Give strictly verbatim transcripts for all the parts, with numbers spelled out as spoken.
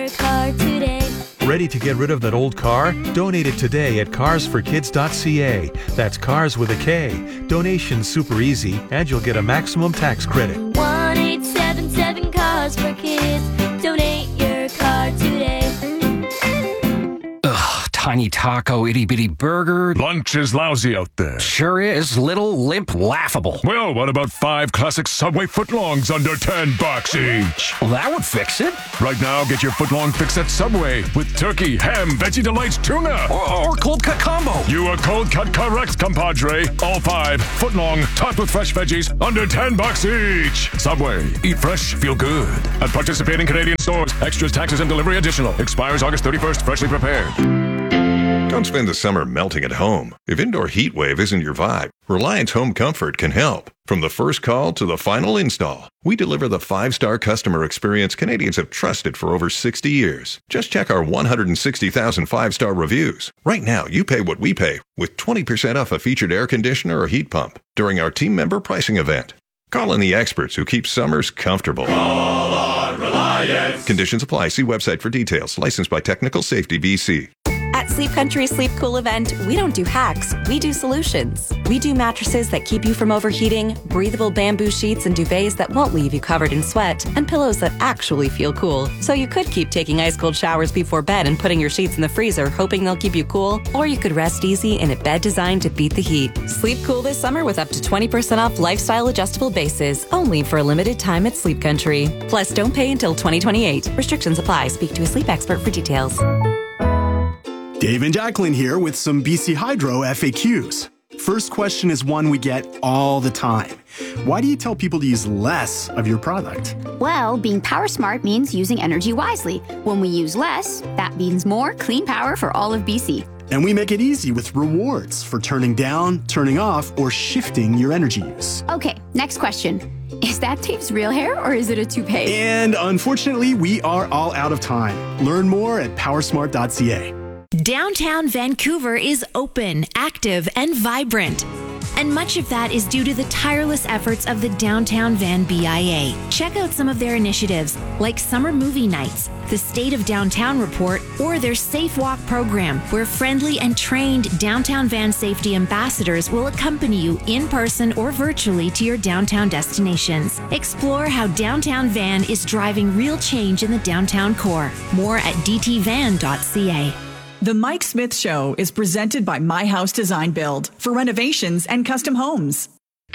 car today. Ready to get rid of that old car? Donate it today at cars for kids dot c a. That's cars with a K. Donation's super easy, and you'll get a maximum tax credit. one eight seven seven Cars for Kids. Donate your car today. Ugh, tiny taco, itty bitty burger. Lunch is lousy out there. Sure is. Little, limp, laughable. Well, what about five classic Subway footlongs under ten bucks each? Well, that would fix it. Right now, get your footlong fix at Subway with turkey, ham, veggie delights, tuna. Or, or cold cut combo. You are cold cut correct, compadre. All five footlong, topped with fresh veggies, under ten bucks each. Subway, eat fresh, feel good. At participating Canadian stores, extras, taxes, and delivery additional. Expires August thirty-first, freshly prepared. Don't spend the summer melting at home. If indoor heat wave isn't your vibe, Reliance Home Comfort can help. From the first call to the final install, we deliver the five-star customer experience Canadians have trusted for over sixty years. Just check our one hundred sixty thousand five-star reviews. Right now, you pay what we pay with twenty percent off a featured air conditioner or heat pump during our team member pricing event. Call in the experts who keep summers comfortable. Call on Reliance. Conditions apply. See website for details. Licensed by Technical Safety B C. At Sleep Country Sleep Cool event, we don't do hacks, we do solutions. We do mattresses that keep you from overheating, breathable bamboo sheets and duvets that won't leave you covered in sweat, and pillows that actually feel cool. So you could keep taking ice cold showers before bed and putting your sheets in the freezer, hoping they'll keep you cool, or you could rest easy in a bed designed to beat the heat. Sleep cool this summer with up to twenty percent off lifestyle adjustable bases, only for a limited time at Sleep Country. Plus, don't pay until twenty twenty-eight. Restrictions apply. Speak to a sleep expert for details. Dave and Jacqueline here with some B C Hydro F A Qs. First question is one we get all the time. Why do you tell people to use less of your product? Well, being power smart means using energy wisely. When we use less, that means more clean power for all of B C. And we make it easy with rewards for turning down, turning off, or shifting your energy use. Okay, next question. Is that Dave's real hair or is it a toupee? And unfortunately, we are all out of time. Learn more at powersmart dot c a. Downtown Vancouver is open, active, and vibrant. And much of that is due to the tireless efforts of the Downtown Van B I A. Check out some of their initiatives, like summer movie nights, the State of Downtown Report, or their Safe Walk program, where friendly and trained downtown van safety ambassadors will accompany you in person or virtually to your downtown destinations. Explore how Downtown Van is driving real change in the downtown core. More at d t van dot c a. The Mike Smith Show is presented by My House Design Build for renovations and custom homes.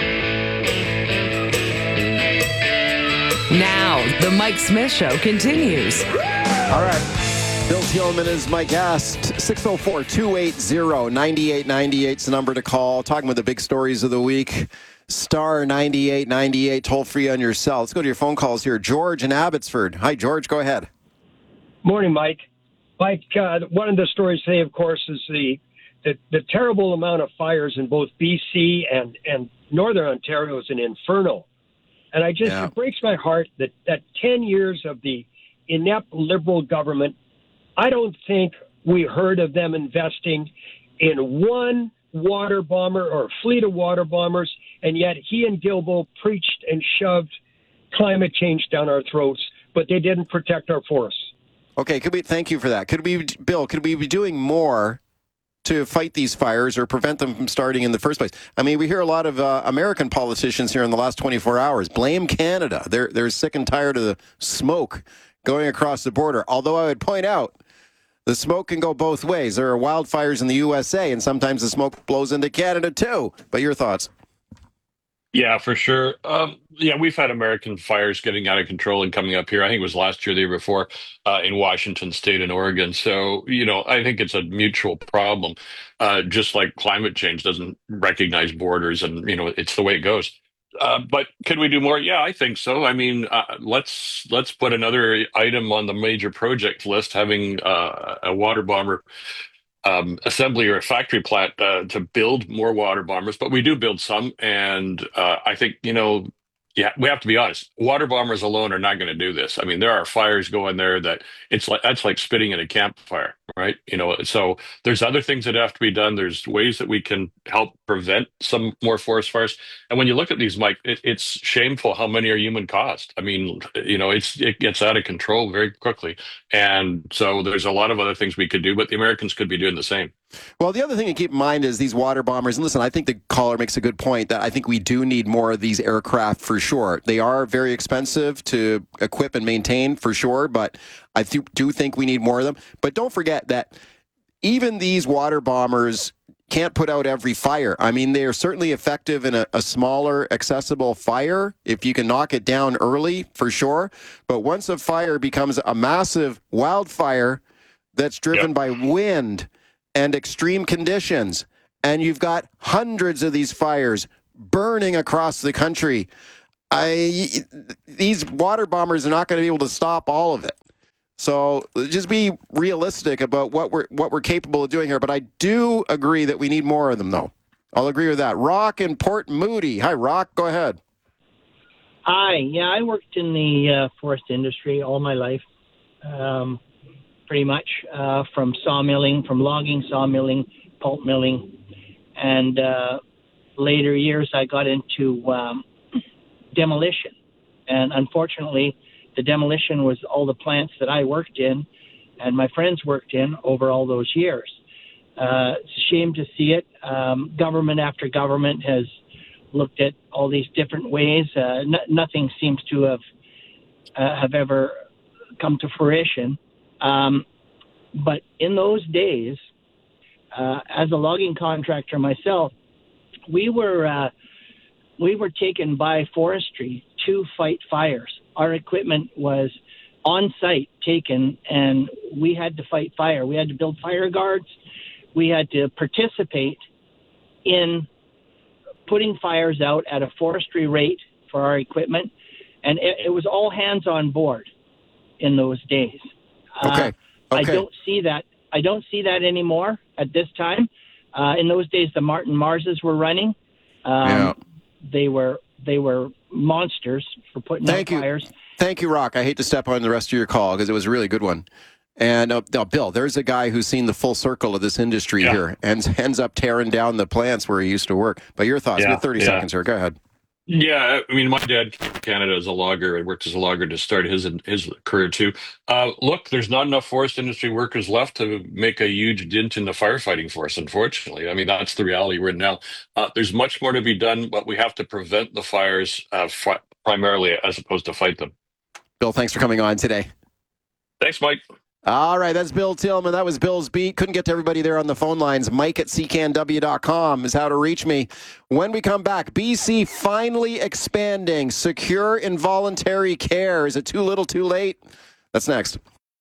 Now, the Mike Smith Show continues. All right. Bill Thielman is my guest. six oh four, two eight zero, nine eight nine eight is the number to call. Talking about the big stories of the week. Star ninety-eight ninety-eight, toll free on your cell. Let's go to your phone calls here. George in Abbotsford. Hi, George. Go ahead. Morning, Mike. Mike, uh, one of the stories today, of course, is the, the the terrible amount of fires in both B C and, and Northern Ontario is an inferno. And I just, yeah. It breaks my heart that, that ten years of the inept Liberal government, I don't think we heard of them investing in one water bomber or a fleet of water bombers, and yet he and Guilbeault preached and shoved climate change down our throats, but they didn't protect our forests. Okay, could we thank you for that? Could we, Bill, could we be doing more to fight these fires or prevent them from starting in the first place? I mean, we hear a lot of uh, American politicians here in the last twenty-four hours blame Canada. They're they're sick and tired of the smoke going across the border. Although I would point out, the smoke can go both ways. There are wildfires in the U S A, and sometimes the smoke blows into Canada too. But your thoughts? Yeah, for sure. Um, yeah, we've had American fires getting out of control and coming up here. I think it was last year, the year before, uh, in Washington State and Oregon. So, you know, I think it's a mutual problem. Uh, just like climate change doesn't recognize borders, and you know, it's the way it goes. Uh, but could we do more? Yeah, I think so. I mean, uh, let's let's put another item on the major project list, having uh, a water bomber Um, assembly or a factory plant uh, to build more water bombers, but we do build some. And uh, I think, you know, yeah, we have to be honest. Water bombers alone are not going to do this. I mean, there are fires going there that it's like, that's like spitting in a campfire, right? You know, so there's other things that have to be done. There's ways that we can help prevent some more forest fires. And when you look at these, Mike, it, it's shameful how many are human caused. I mean, you know, it's it gets out of control very quickly. And so there's a lot of other things we could do, but the Americans could be doing the same. Well, the other thing to keep in mind is these water bombers. And listen, I think the caller makes a good point that I think we do need more of these aircraft for sure. They are very expensive to equip and maintain for sure, but I th- do think we need more of them. But don't forget that even these water bombers can't put out every fire. I mean, they are certainly effective in a, a smaller, accessible fire if you can knock it down early, for sure. But once a fire becomes a massive wildfire that's driven yep. by wind and extreme conditions, and you've got hundreds of these fires burning across the country, I, these water bombers are not going to be able to stop all of it. So just be realistic about what we're what we're capable of doing here. But I do agree that we need more of them, though. I'll agree with that. Rock in Port Moody. Hi, Rock. Go ahead. Hi. Yeah, I worked in the uh, forest industry all my life, um, pretty much, uh, from sawmilling, from logging, sawmilling, pulp milling. And uh, later years, I got into um, demolition. And unfortunately, the demolition was all the plants that I worked in and my friends worked in over all those years. Uh, it's a shame to see it. Um, government after government has looked at all these different ways. Uh, n- nothing seems to have uh, have ever come to fruition. Um, but in those days, uh, as a logging contractor myself, we were uh, we were taken by forestry to fight fires. Our equipment was on site taken, and we had to fight fire. We had to build fire guards. We had to participate in putting fires out at a forestry rate for our equipment, and it, it was all hands on board in those days. Okay. Uh, okay. I don't see that. I don't see that anymore at this time. Uh, in those days, the Martin Marses were running. Um, yeah. They were they were monsters for putting Thank out you. fires. Thank you, Rock. I hate to step on the rest of your call because it was a really good one. And uh, no, Bill, there's a guy who's seen the full circle of this industry yeah. here and ends up tearing down the plants where he used to work. But your thoughts? Yeah, You have thirty yeah. seconds here. Go ahead. Yeah, I mean, my dad came to Canada as a logger. I worked as a logger to start his his career too. Uh, look, there's not enough forest industry workers left to make a huge dent in the firefighting force, unfortunately. I mean, that's the reality we're in now. Uh, there's much more to be done, but we have to prevent the fires uh, fi- primarily as opposed to fight them. Bill, thanks for coming on today. Thanks, Mike. All right, that's Bill Tillman. That was Bill's beat. Couldn't get to everybody there on the phone lines. Mike at C C A N W dot com is how to reach me. When we come back, B C finally expanding secure involuntary care. Is it too little, too late? That's next.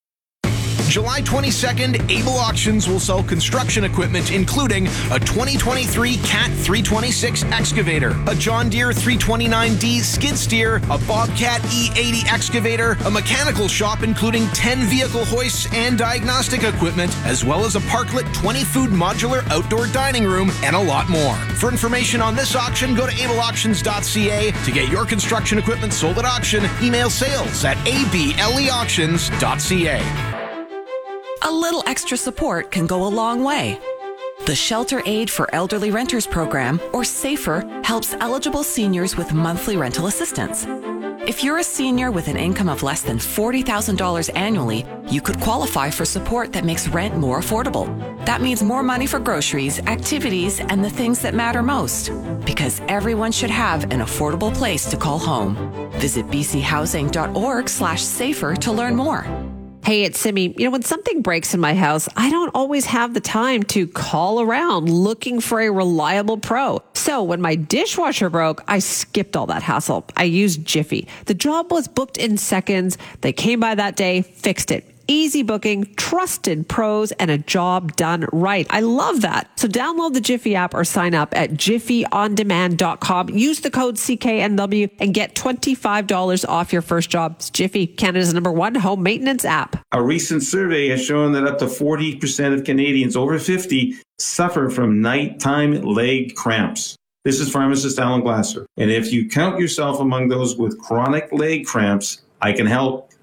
July twenty-second, Able Auctions will sell construction equipment, including a twenty twenty-three Cat three twenty-six excavator, a John Deere three twenty-nine D skid steer, a Bobcat E eighty excavator, a mechanical shop including ten vehicle hoists and diagnostic equipment, as well as a Parklet twenty food modular outdoor dining room, and a lot more. For information on this auction, go to able auctions dot c a. To get your construction equipment sold at auction, email sales at a b l e auctions dot c a. A little extra support can go a long way. The Shelter Aid for Elderly Renters program, or SAFER, helps eligible seniors with monthly rental assistance. If you're a senior with an income of less than forty thousand dollars annually, you could qualify for support that makes rent more affordable. That means more money for groceries, activities, and the things that matter most. Because everyone should have an affordable place to call home. Visit b c housing dot org slash safer to learn more. Hey, it's Simi. You know, when something breaks in my house, I don't always have the time to call around looking for a reliable pro. So when my dishwasher broke, I skipped all that hassle. I used Jiffy. The job was booked in seconds. They came by that day, fixed it. Easy booking, trusted pros, and a job done right. I love that. So download the Jiffy app or sign up at jiffy on demand dot com. Use the code C K N W and get twenty-five dollars off your first job. It's Jiffy, Canada's number one home maintenance app. A recent survey has shown that up to forty percent of Canadians over fifty suffer from nighttime leg cramps. This is pharmacist Alan Glasser. And if you count yourself among those with chronic leg cramps, I can help.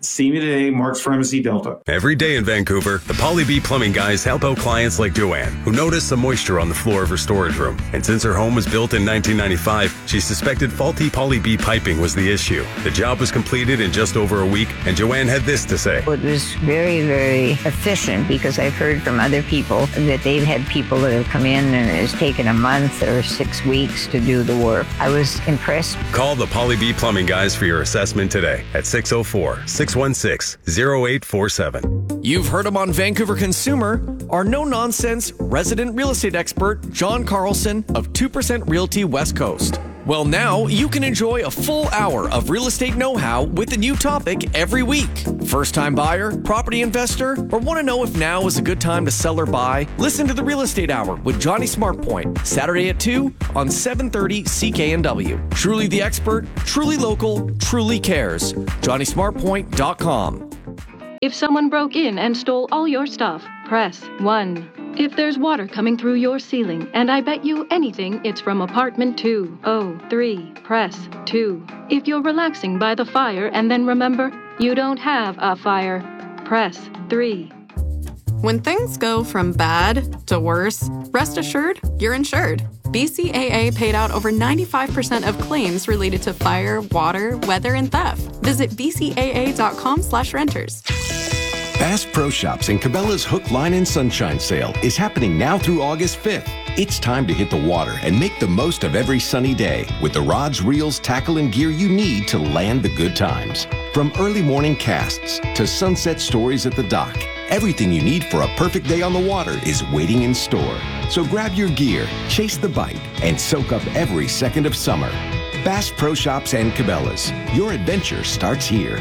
See me today, Mark's Pharmacy, Delta. Every day in Vancouver, the Polly B Plumbing guys help out clients like Joanne, who noticed some moisture on the floor of her storage room. And since her home was built in nineteen ninety-five, she suspected faulty Polly B piping was the issue. The job was completed in just over a week, and Joanne had this to say. It was very, very efficient because I've heard from other people that they've had people that have come in and it's taken a month or six weeks to do the work. I was impressed. Call the Polly B Plumbing guys for your assessment today at six oh four, six one six, oh eight four seven. You've heard him on Vancouver Consumer, our no-nonsense resident real estate expert, John Carlson of two percent Realty West Coast. Well, now you can enjoy a full hour of real estate know-how with a new topic every week. First-time buyer, property investor, or want to know if now is a good time to sell or buy? Listen to the Real Estate Hour with Johnny Smartpoint, Saturday at two on seven thirty C K N W. Truly the expert, truly local, truly cares. Johnny Smartpoint dot com. If someone broke in and stole all your stuff, press one. If there's water coming through your ceiling, and I bet you anything it's from apartment two oh three, press two. If you're relaxing by the fire and then remember you don't have a fire, press three. When things go from bad to worse, rest assured you're insured. B C A A paid out over ninety-five percent of claims related to fire, water, weather, and theft. Visit b c a a dot com slash renters. Bass Pro Shops and Cabela's Hook, Line, and Sunshine sale is happening now through August fifth. It's time to hit the water and make the most of every sunny day with the rods, reels, tackle, and gear you need to land the good times. From early morning casts to sunset stories at the dock, everything you need for a perfect day on the water is waiting in store. So grab your gear, chase the bite, and soak up every second of summer. Bass Pro Shops and Cabela's. Your adventure starts here.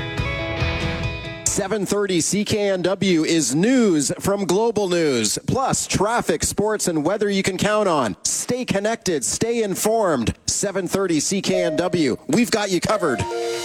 seven thirty C K N W is news from Global News, plus traffic, sports, and weather you can count on. Stay connected, stay informed. seven thirty C K N W. We've got you covered.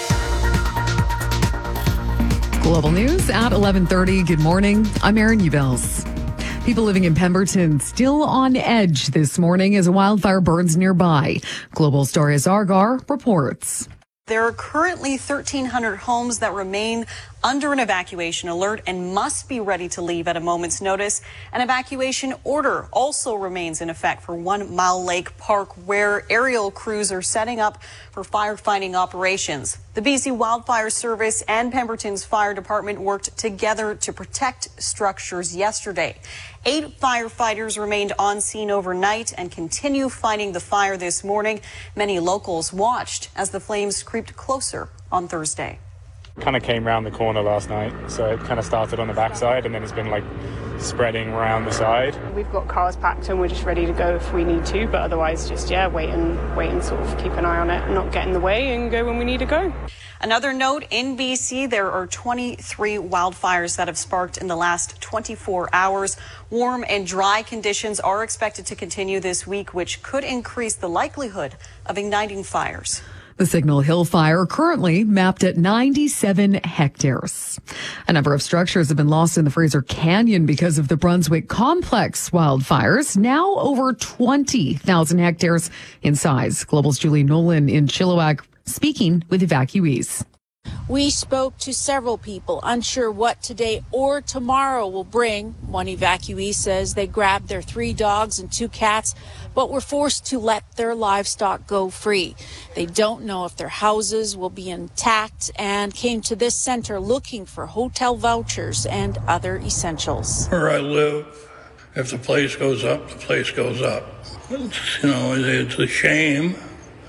Global News at eleven thirty. Good morning. I'm Erin Ubels. People living in Pemberton still on edge this morning as a wildfire burns nearby. Global Stories Argar reports. There are currently thirteen hundred homes that remain under an evacuation alert and must be ready to leave at a moment's notice. An evacuation order also remains in effect for One Mile Lake Park, where aerial crews are setting up for firefighting operations. The B C Wildfire Service and Pemberton's Fire Department worked together to protect structures yesterday. Eight firefighters remained on scene overnight and continue fighting the fire this morning. Many locals watched as the flames creeped closer on Thursday. Kind of came around the corner last night, so it kind of started on the backside and then it's been like spreading around the side. We've got cars packed and we're just ready to go if we need to, but otherwise just, yeah, wait and wait and sort of keep an eye on it and not get in the way and go when we need to go. Another note, in B C, there are twenty-three wildfires that have sparked in the last twenty-four hours. Warm and dry conditions are expected to continue this week, which could increase the likelihood of igniting fires. The Signal Hill fire currently mapped at ninety-seven hectares. A number of structures have been lost in the Fraser Canyon because of the Brunswick Complex wildfires, now over twenty thousand hectares in size. Global's Julie Nolan in Chilliwack speaking with evacuees. We spoke to several people unsure what today or tomorrow will bring. One evacuee says they grabbed their three dogs and two cats, but were forced to let their livestock go free. They don't know if their houses will be intact and came to this center looking for hotel vouchers and other essentials. Where I live, if the place goes up, the place goes up. It's, you know, it's a shame,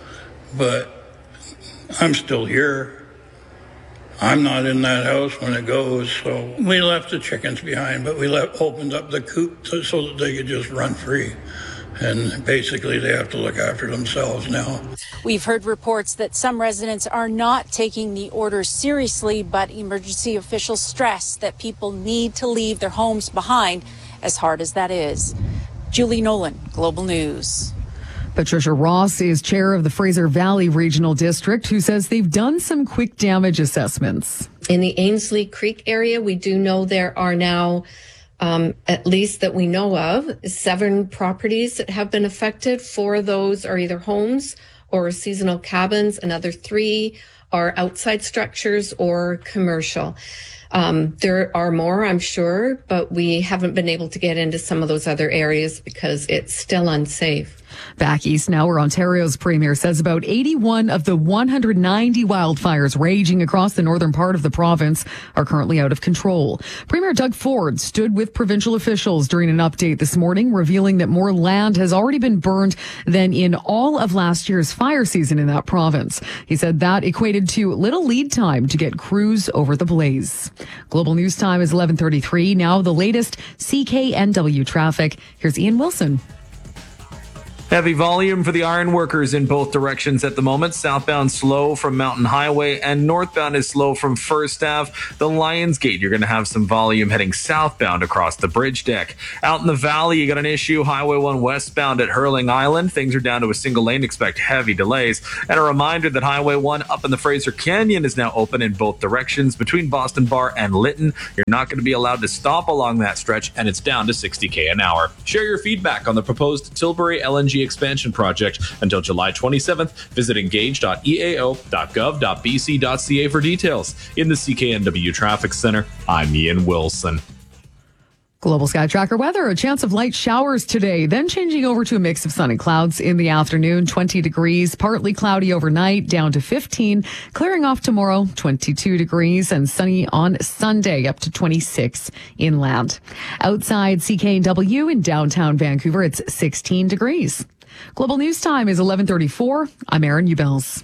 but I'm still here. I'm not in that house when it goes, so we left the chickens behind, but we left, opened up the coop to, so that they could just run free. And basically they have to look after themselves now. We've heard reports that some residents are not taking the orders seriously, but emergency officials stress that people need to leave their homes behind, as hard as that is. Julie Nolan, Global News. Patricia Ross is chair of the Fraser Valley Regional District, who says they've done some quick damage assessments. In the Ainslie Creek area, we do know there are now, um, at least that we know of, seven properties that have been affected. Four of those are either homes or seasonal cabins. Another three are outside structures or commercial. Um, there are more, I'm sure, but we haven't been able to get into some of those other areas because it's still unsafe. Back east now, where Ontario's premier says about eighty-one of the one hundred ninety wildfires raging across the northern part of the province are currently out of control. Premier Doug Ford stood with provincial officials during an update this morning, revealing that more land has already been burned than in all of last year's fire season in that province. He said that equated to little lead time to get crews over the blaze. Global News Time is eleven thirty-three. Now the latest C K N W traffic. Here's Ian Wilson. Heavy volume for the iron workers in both directions at the moment. Southbound slow from Mountain Highway and northbound is slow from First Ave. The Lions Gate, you're going to have some volume heading southbound across the bridge deck. Out in the valley, you got an issue. Highway one westbound at Hurling Island. Things are down to a single lane. Expect heavy delays. And a reminder that Highway one up in the Fraser Canyon is now open in both directions between Boston Bar and Lytton. You're not going to be allowed to stop along that stretch, and it's down to sixty K an hour. Share your feedback on the proposed Tilbury L N G expansion project until July twenty-seventh. Visit engage dot e a o dot gov dot b c dot c a for details. In the C K N W Traffic Center, I'm Ian Wilson. Global Sky Tracker weather, a chance of light showers today, then changing over to a mix of sun and clouds in the afternoon, twenty degrees, partly cloudy overnight, down to fifteen, clearing off tomorrow, twenty-two degrees, and sunny on Sunday, up to twenty-six inland. Outside C K N W in downtown Vancouver, it's sixteen degrees. Global News Time is eleven thirty-four. I'm Erin Ubels.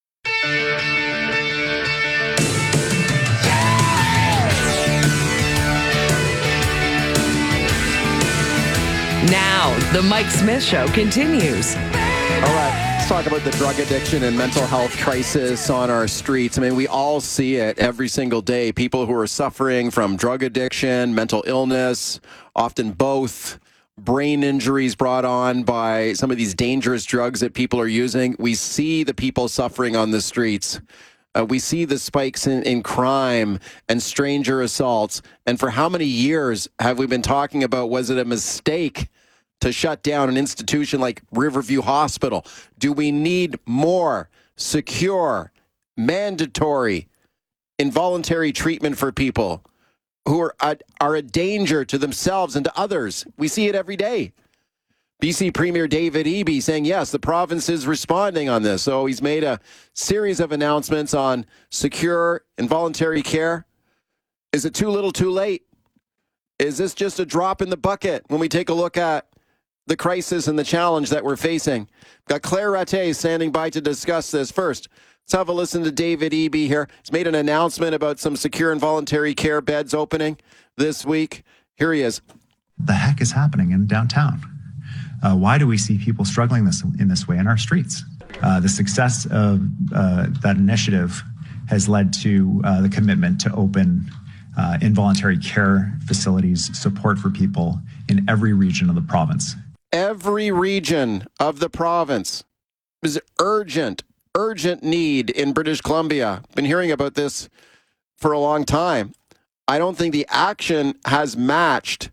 Now, the Mike Smith Show continues. All right, let's talk about the drug addiction and mental health crisis on our streets. I mean, we all see it every single day. People who are suffering from drug addiction, mental illness, often both, brain injuries brought on by some of these dangerous drugs that people are using. We see the people suffering on the streets. Uh, we see the spikes in, in crime and stranger assaults. And for how many years have we been talking about, was it a mistake to shut down an institution like Riverview Hospital? Do we need more secure, mandatory, involuntary treatment for people who are, uh, are a danger to themselves and to others? We see it every day. B C Premier David Eby saying, yes, the province is responding on this. So he's made a series of announcements on secure, involuntary care. Is it too little, too late? Is this just a drop in the bucket when we take a look at the crisis and the challenge that we're facing? Got Claire Rattay standing by to discuss this. First, let's have a listen to David Eby here. He's made an announcement about some secure and voluntary care beds opening this week. Here he is. The heck is happening in downtown? Uh, why do we see people struggling this in this way in our streets? Uh, the success of uh, that initiative has led to uh, the commitment to open uh, involuntary care facilities, support for people in every region of the province. Every region of the province is urgent, urgent need in British Columbia. Been hearing about this for a long time. I don't think the action has matched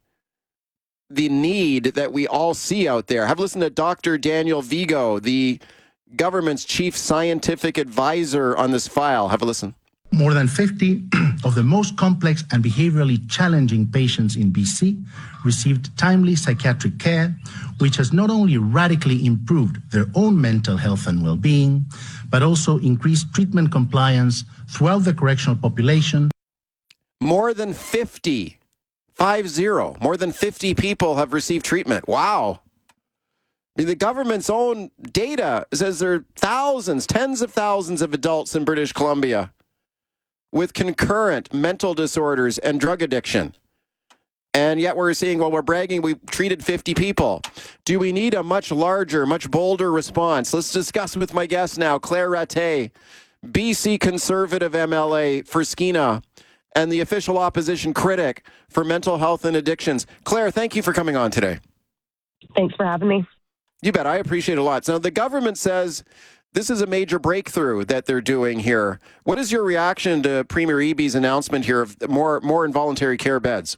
the need that we all see out there. Have listened to Doctor Daniel Vigo, the government's chief scientific advisor on this file. Have a listen. More than fifty of the most complex and behaviorally challenging patients in B C received timely psychiatric care, which has not only radically improved their own mental health and well-being, but also increased treatment compliance throughout the correctional population. More than fifty. Five zero. More than fifty people have received treatment. Wow. I mean, the government's own data says there are thousands, tens of thousands of adults in British Columbia with concurrent mental disorders and drug addiction. And yet we're seeing, well, we're bragging we treated fifty people. Do we need a much larger, much bolder response? Let's discuss with my guest now, Claire Rattay, B C Conservative M L A for Skeena, and the official opposition critic for mental health and addictions. Claire, thank you for coming on today. Thanks for having me. You bet. I appreciate it a lot. So the government says this is a major breakthrough that they're doing here. What is your reaction to Premier Eby's announcement here of more, more involuntary care beds?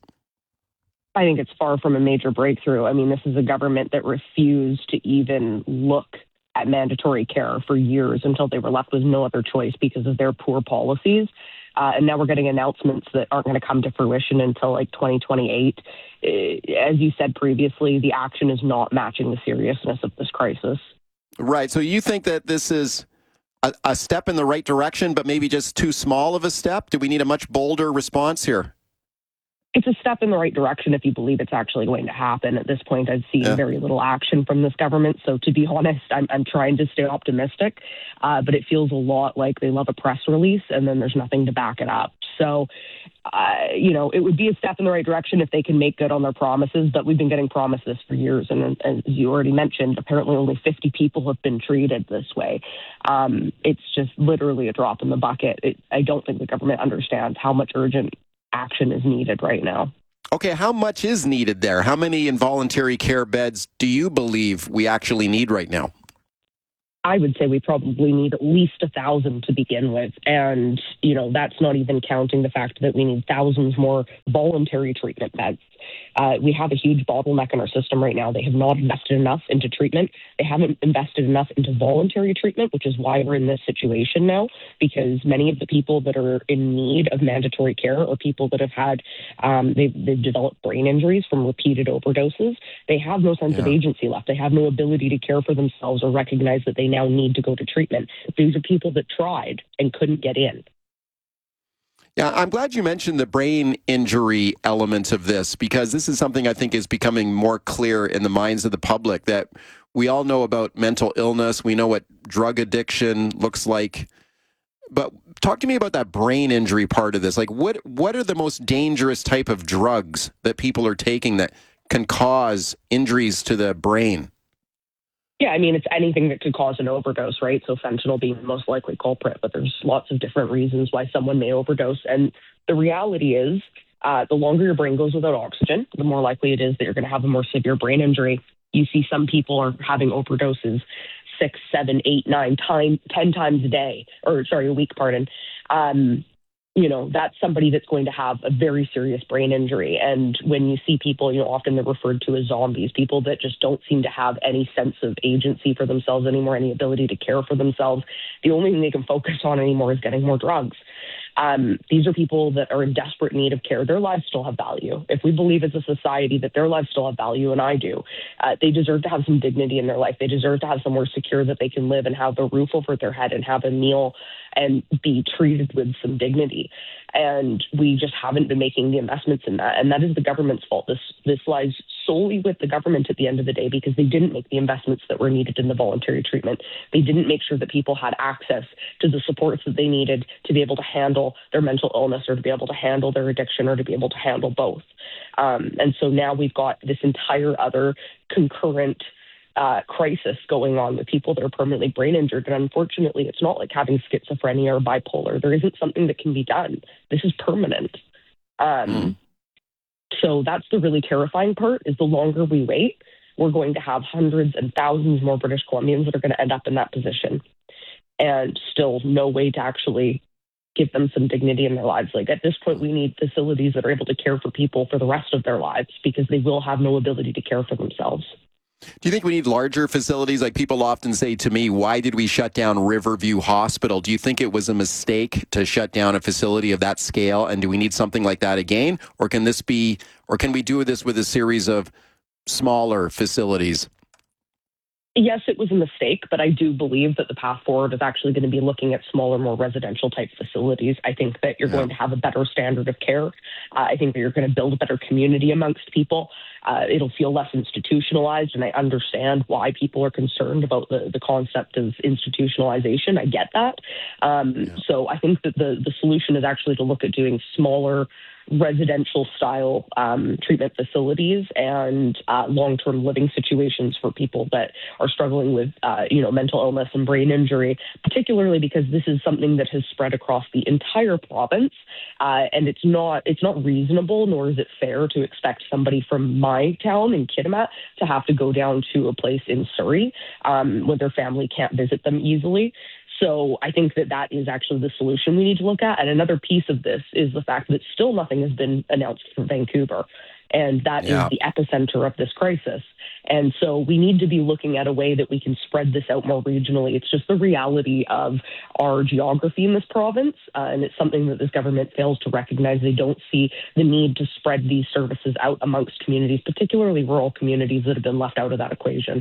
I think it's far from a major breakthrough. I mean, this is a government that refused to even look at mandatory care for years until they were left with no other choice because of their poor policies. Uh, and now we're getting announcements that aren't going to come to fruition until like twenty twenty-eight. As you said previously, the action is not matching the seriousness of this crisis. Right. So you think that this is a, a step in the right direction, but maybe just too small of a step? Do we need a much bolder response here? It's a step in the right direction if you believe it's actually going to happen. At this point, I've seen Yeah. very little action from this government. So to be honest, I'm, I'm trying to stay optimistic, uh, but it feels a lot like they love a press release and then there's nothing to back it up. So, uh, you know, it would be a step in the right direction if they can make good on their promises, but we've been getting promised this for years. And as you already mentioned, apparently only fifty people have been treated this way. Um, it's just literally a drop in the bucket. It, I don't think the government understands how much urgent action is needed right now. Okay, how much is needed there? How many involuntary care beds do you believe we actually need right now? I would say we probably need at least a thousand to begin with. And, you know, that's not even counting the fact that we need thousands more voluntary treatment beds. Uh, we have a huge bottleneck in our system right now. They have not invested enough into treatment. They haven't invested enough into voluntary treatment, which is why we're in this situation now, because many of the people that are in need of mandatory care are people that have had, um, they've, they've developed brain injuries from repeated overdoses. They have no sense Yeah. of agency left. They have no ability to care for themselves or recognize that they now need to go to treatment. These are people that tried and couldn't get in. Yeah, I'm glad you mentioned the brain injury element of this, because this is something I think is becoming more clear in the minds of the public, that we all know about mental illness. We know what drug addiction looks like. But talk to me about that brain injury part of this. Like, what what are the most dangerous type of drugs that people are taking that can cause injuries to the brain? Yeah, I mean, it's anything that could cause an overdose, right? So fentanyl being the most likely culprit, but there's lots of different reasons why someone may overdose. And the reality is, uh, the longer your brain goes without oxygen, the more likely it is that you're going to have a more severe brain injury. You see some people are having overdoses six, seven, eight, nine, time, ten times a day, or sorry, a week, pardon. Um, you know, that's somebody that's going to have a very serious brain injury. And when you see people, you know, often they're referred to as zombies, people that just don't seem to have any sense of agency for themselves anymore, any ability to care for themselves. The only thing they can focus on anymore is getting more drugs. Um, these are people that are in desperate need of care. Their lives still have value. If we believe as a society that their lives still have value, and I do, uh, they deserve to have some dignity in their life. They deserve to have somewhere secure that they can live and have the roof over their head and have a meal and be treated with some dignity. And we just haven't been making the investments in that. And that is the government's fault. This this lies solely with the government at the end of the day, because they didn't make the investments that were needed in the voluntary treatment. They didn't make sure that people had access to the supports that they needed to be able to handle their mental illness or to be able to handle their addiction or to be able to handle both. Um, and so now we've got this entire other concurrent Uh, crisis going on with people that are permanently brain injured. And unfortunately, it's not like having schizophrenia or bipolar. There isn't something that can be done. This is permanent. Um, mm. So that's the really terrifying part, is the longer we wait, we're going to have hundreds and thousands more British Columbians that are going to end up in that position, and still no way to actually give them some dignity in their lives. Like, at this point, we need facilities that are able to care for people for the rest of their lives, because they will have no ability to care for themselves. Do you think we need larger facilities? Like, people often say to me, why did we shut down Riverview Hospital? Do you think it was a mistake to shut down a facility of that scale? And do we need something like that again? Or can this be, or can we do this with a series of smaller facilities? Yes, it was a mistake, but I do believe that the path forward is actually going to be looking at smaller, more residential type facilities. I think that you're yeah. going to have a better standard of care. Uh, I think that you're going to build a better community amongst people. Uh, it'll feel less institutionalized, and I understand why people are concerned about the, the concept of institutionalization. I get that. Um, yeah. So I think that the, the solution is actually to look at doing smaller, residential style um, treatment facilities and uh, long-term living situations for people that are struggling with, uh, you know, mental illness and brain injury, particularly because this is something that has spread across the entire province. Uh, and it's not, it's not reasonable, nor is it fair to expect somebody from my town in Kitimat to have to go down to a place in Surrey um, where their family can't visit them easily. So I think that that is actually the solution we need to look at. And another piece of this is the fact that still nothing has been announced for Vancouver. And that Yeah. is the epicenter of this crisis. And so we need to be looking at a way that we can spread this out more regionally. It's just the reality of our geography in this province, uh, and it's something that this government fails to recognize. They don't see the need to spread these services out amongst communities, particularly rural communities that have been left out of that equation.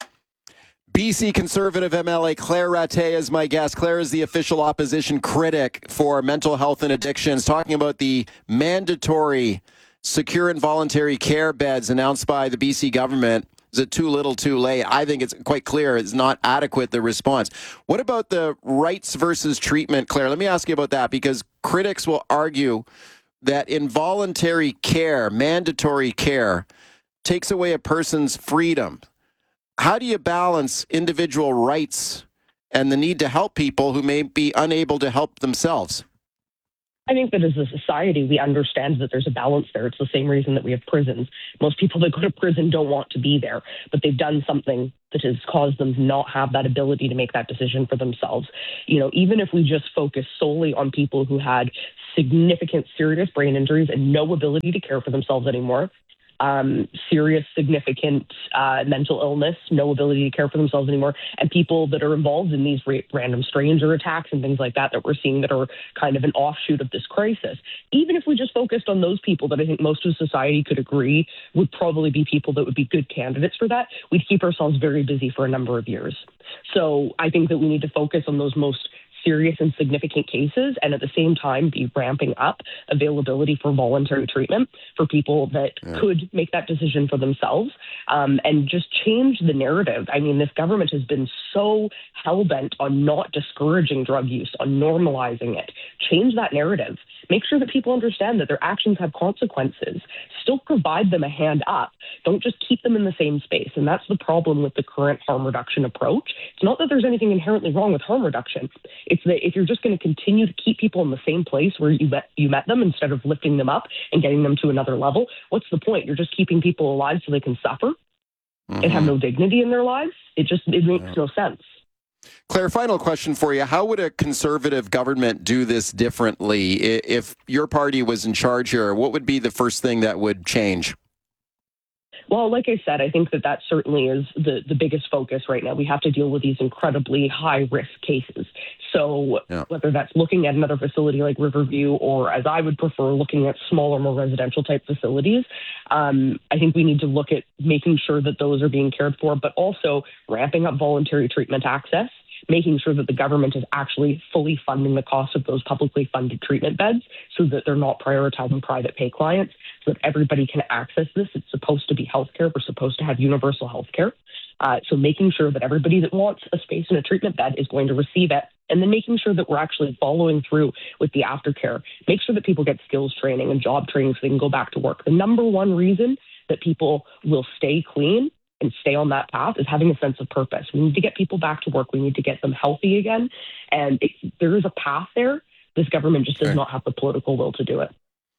B C Conservative M L A Claire Rattay is my guest. Claire is the official opposition critic for mental health and addictions, talking about the mandatory secure and voluntary care beds announced by the B C government. Is it too little, too late? I think it's quite clear it's not adequate, the response. What about the rights versus treatment, Claire? Let me ask you about that, because critics will argue that involuntary care, mandatory care, takes away a person's freedom. How do you balance individual rights and the need to help people who may be unable to help themselves? I think that as a society, we understand that there's a balance there. It's the same reason that we have prisons. Most people that go to prison don't want to be there, but they've done something that has caused them to not have that ability to make that decision for themselves. You know, even if we just focus solely on people who had significant serious brain injuries and no ability to care for themselves anymore, um, serious, significant uh, mental illness, no ability to care for themselves anymore, and people that are involved in these ra- random stranger attacks and things like that that we're seeing that are kind of an offshoot of this crisis. Even if we just focused on those people that I think most of society could agree would probably be people that would be good candidates for that, we'd keep ourselves very busy for a number of years. So I think that we need to focus on those most serious and significant cases, and at the same time be ramping up availability for voluntary treatment for people that yeah. could make that decision for themselves, um, and just change the narrative. I mean, this government has been so hell-bent on not discouraging drug use, on normalizing it. Change that narrative. Make sure that people understand that their actions have consequences. Still provide them a hand up. Don't just keep them in the same space. And that's the problem with the current harm reduction approach. It's not that there's anything inherently wrong with harm reduction. It's that if you're just going to continue to keep people in the same place where you met, you met them instead of lifting them up and getting them to another level, what's the point? You're just keeping people alive so they can suffer mm-hmm. and have no dignity in their lives. It just it makes yeah. no sense. Claire, final question for you. How would a conservative government do this differently? If your party was in charge here, what would be the first thing that would change? Well, like I said, I think that that certainly is the, the biggest focus right now. We have to deal with these incredibly high-risk cases. So yeah. whether that's looking at another facility like Riverview or, as I would prefer, looking at smaller, more residential-type facilities, um, I think we need to look at making sure that those are being cared for, but also ramping up voluntary treatment access, making sure that the government is actually fully funding the cost of those publicly funded treatment beds so that they're not prioritizing private pay clients, so that everybody can access this. It's supposed to be healthcare. We're supposed to have universal healthcare. Uh, so making sure that everybody that wants a space in a treatment bed is going to receive it, and then making sure that we're actually following through with the aftercare. Make sure that people get skills training and job training so they can go back to work. The number one reason that people will stay clean and stay on that path is having a sense of purpose. We need to get people back to work. We need to get them healthy again. And it, there is a path there. This government just does okay. not have the political will to do it.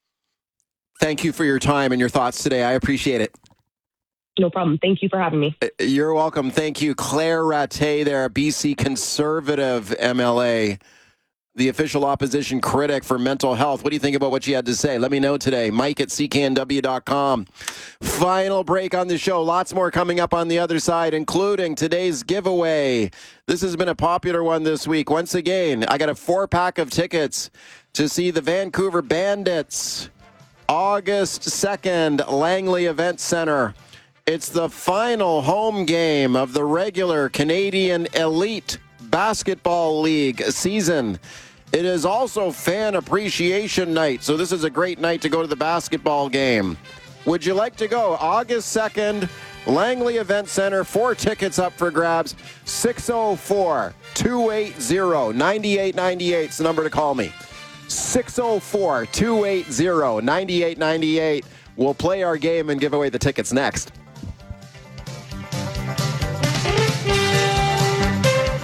Thank you for your time and your thoughts today. I appreciate it. No problem. Thank you for having me. You're welcome. Thank you. Claire Rattay there, B C Conservative M L A, the official opposition critic for mental health. What do you think about what she had to say? Let me know today. Mike at C K N W dot com. Final break on the show. Lots more coming up on the other side, including today's giveaway. This has been a popular one this week. Once again, I got a four-pack of tickets to see the Vancouver Bandits. August second, Langley Event Center. It's the final home game of the regular Canadian Elite Basketball League season. It is also Fan Appreciation Night, so this is a great night to go to the basketball game. Would you like to go? August second, Langley Event Center. Four tickets up for grabs. six oh four, two eight zero, nine eight nine eight is the number to call me. six oh four, two eight zero, nine eight nine eight. We'll play our game and give away the tickets next.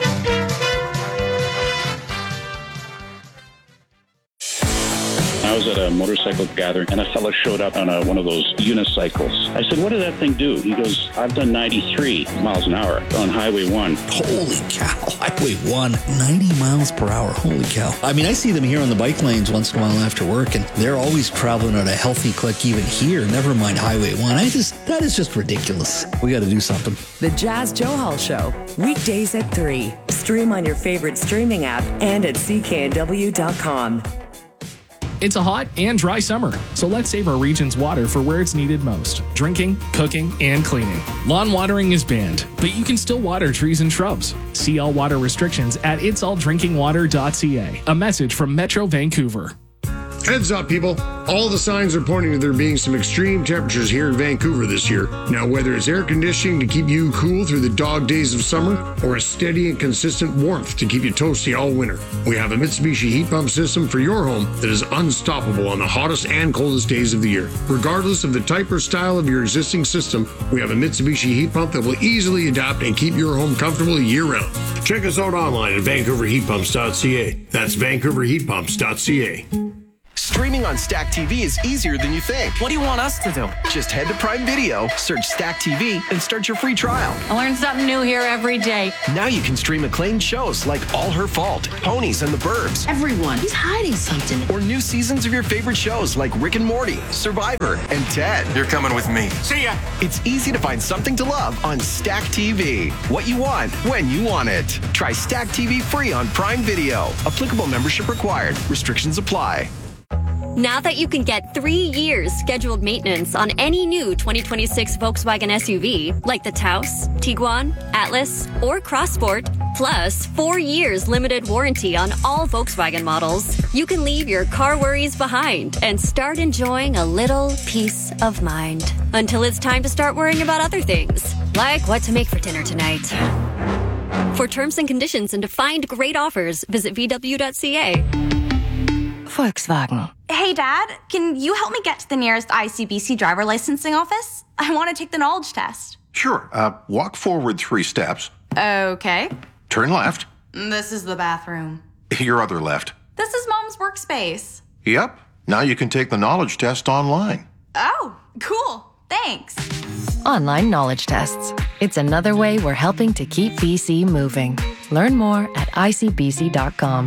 I was at a motorcycle gathering, and a fellow showed up on a, one of those unicycles. I said, what did that thing do? He goes, I've done ninety-three miles an hour on Highway one. Holy cow. Highway one, ninety miles per hour. Holy cow. I mean, I see them here on the bike lanes once in a while after work, and they're always traveling at a healthy click even here, never mind Highway one. I just, that is just ridiculous. We got to do something. The Jazz Johal Show, weekdays at three. Stream on your favorite streaming app and at C K N W dot com. It's a hot and dry summer, so let's save our region's water for where it's needed most: drinking, cooking, and cleaning. Lawn watering is banned, but you can still water trees and shrubs. See all water restrictions at its all drinking water dot c a. A message from Metro Vancouver. Heads up, people. All the signs are pointing to there being some extreme temperatures here in Vancouver this year. Now, whether it's air conditioning to keep you cool through the dog days of summer or a steady and consistent warmth to keep you toasty all winter, we have a Mitsubishi heat pump system for your home that is unstoppable on the hottest and coldest days of the year. Regardless of the type or style of your existing system, we have a Mitsubishi heat pump that will easily adapt and keep your home comfortable year-round. Check us out online at vancouver heat pumps dot c a. That's vancouver heat pumps dot c a. Streaming on Stack T V is easier than you think. What do you want us to do? Just head to Prime Video, search Stack T V, and start your free trial. I learn something new here every day. Now you can stream acclaimed shows like All Her Fault, Ponies, and the Burbs. Everyone is hiding something. Or new seasons of your favorite shows like Rick and Morty, Survivor, and Ted. You're coming with me. See ya! It's easy to find something to love on Stack T V. What you want, when you want it. Try Stack T V free on Prime Video. Applicable membership required. Restrictions apply. Now that you can get three years scheduled maintenance on any new twenty twenty-six Volkswagen S U V, like the Taos, Tiguan, Atlas, or Crossport, plus four years limited warranty on all Volkswagen models, you can leave your car worries behind and start enjoying a little peace of mind. Until it's time to start worrying about other things, like what to make for dinner tonight. For terms and conditions and to find great offers, visit v w dot c a. Volkswagen. Hey, Dad, can you help me get to the nearest I C B C driver licensing office? I want to take the knowledge test. Sure. Uh, walk forward three steps. Okay. Turn left. This is the bathroom. Your other left. This is Mom's workspace. Yep. Now you can take the knowledge test online. Oh, cool. Thanks. Online knowledge tests. It's another way we're helping to keep B C moving. Learn more at I C B C dot com.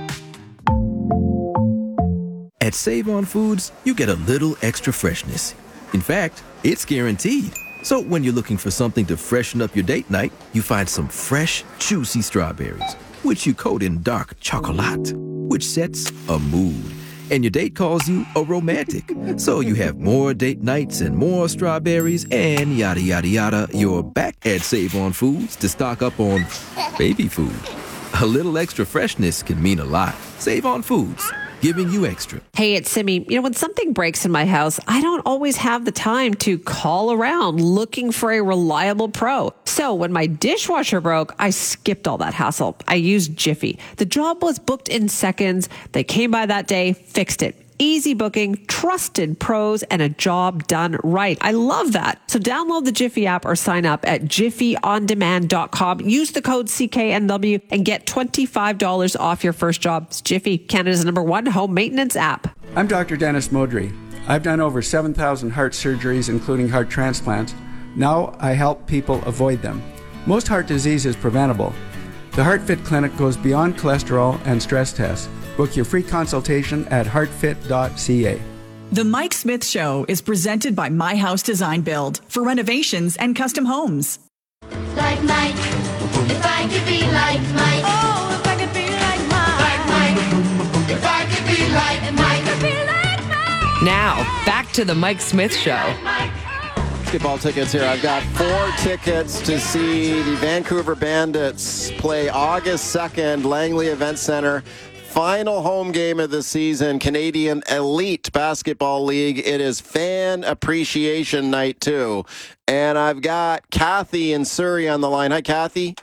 At Save On Foods, you get a little extra freshness. In fact, it's guaranteed. So when you're looking for something to freshen up your date night, you find some fresh, juicy strawberries, which you coat in dark chocolate, which sets a mood. And your date calls you a romantic. So you have more date nights and more strawberries and yada, yada, yada. You're back at Save On Foods to stock up on baby food. A little extra freshness can mean a lot. Save On Foods. Giving you extra. Hey, it's Simi. You know, when something breaks in my house, I don't always have the time to call around looking for a reliable pro. So when my dishwasher broke, I skipped all that hassle. I used Jiffy. The job was booked in seconds. They came by that day, fixed it. Easy booking, trusted pros, and a job done right. I love that. So download the Jiffy app or sign up at jiffy on demand dot com. Use the code C K N W and get twenty-five dollars off your first job. It's Jiffy, Canada's number one home maintenance app. I'm Doctor Dennis Modry. I've done over seven thousand heart surgeries, including heart transplants. Now I help people avoid them. Most heart disease is preventable. The HeartFit Clinic goes beyond cholesterol and stress tests. Book your free consultation at heart fit dot c a. The Mike Smith Show is presented by My House Design Build for renovations and custom homes. Like Mike, if I could be like Mike. Oh, if I could be like Mike. Like Mike, if I could be like Mike. Could be like Mike. Now, back to the Mike Smith Show. Basketball tickets here. I've got four tickets to see the Vancouver Bandits play August second, Langley Event Center. Final home game of the season, Canadian Elite Basketball League. It is Fan Appreciation Night, too. And I've got Kathy in Surrey on the line. Hi, Kathy.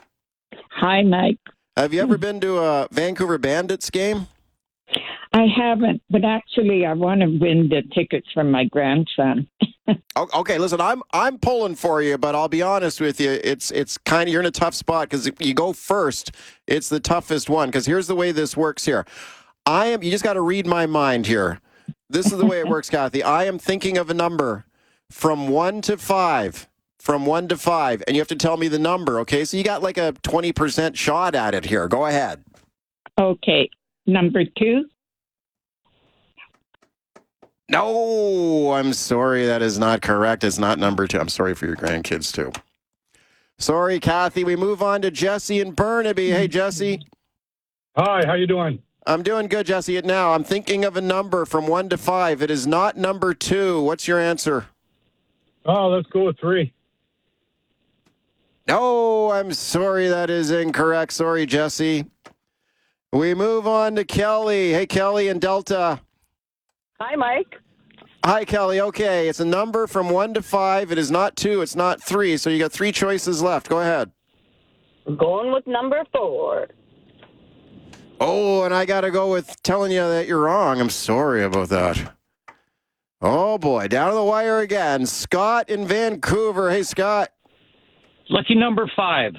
Hi, Mike. Have you ever been to a Vancouver Bandits game? I haven't, but actually I want to win the tickets from my grandson. Okay, listen, I'm I'm pulling for you, but I'll be honest with you, it's it's kind of, you're in a tough spot because if you go first, it's the toughest one. Because here's the way this works here. I am. You just got to read my mind here. This is the way it works, Kathy. I am thinking of a number from one to five. From one to five, and you have to tell me the number, okay? So you got like a twenty percent shot at it here. Go ahead. Okay. Number two? No, I'm sorry. That is not correct. It's not number two. I'm sorry for your grandkids, too. Sorry, Kathy. We move on to Jesse and Burnaby. Hey, Jesse. Hi, how you doing? I'm doing good, Jesse. Now, I'm thinking of a number from one to five. It is not number two. What's your answer? Oh, let's go with three. No, I'm sorry. That is incorrect. Sorry, Jesse. We move on to Kelly. Hey, Kelly in Delta. Hi, Mike. Hi, Kelly. Okay, it's a number from one to five. It is not two. It's not three. So you got three choices left. Go ahead. I'm going with number four. Oh, and I got to go with telling you that you're wrong. I'm sorry about that. Oh, boy. Down to the wire again. Scott in Vancouver. Hey, Scott. Lucky number five.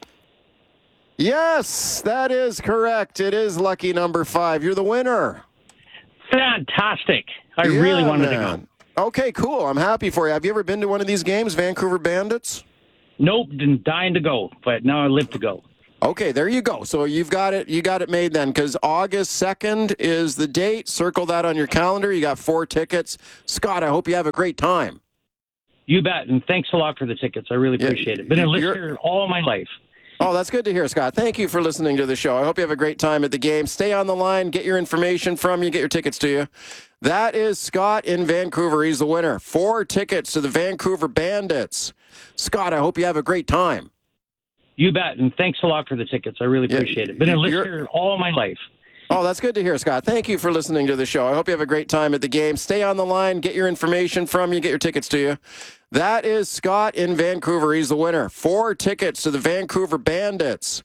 Yes, that is correct. It is lucky number five. You're the winner. Fantastic. I Yeah, really wanted man. to go. Okay, cool. I'm happy for you. Have you ever been to one of these games, Vancouver Bandits? Nope, been dying to go, but now I live to go. Okay, there you go. So you've got it. You got it made then, because August second is the date. Circle that on your calendar. You got four tickets. Scott, I hope you have a great time. You bet, and thanks a lot for the tickets. I really appreciate it. Been a listener all my life. Oh, that's good to hear, Scott. Thank you for listening to the show. I hope you have a great time at the game. Stay on the line. Get your information from you. Get your tickets to you. That is Scott in Vancouver. He's the winner. Four tickets to the Vancouver Bandits. Scott, I hope you have a great time. You bet, and thanks a lot for the tickets. I really appreciate it. Been a listener all my life. Oh, that's good to hear, Scott. Thank you for listening to the show. I hope you have a great time at the game. Stay on the line. Get your information from you. Get your tickets to you. That is Scott in Vancouver. He's the winner. Four tickets to the Vancouver Bandits.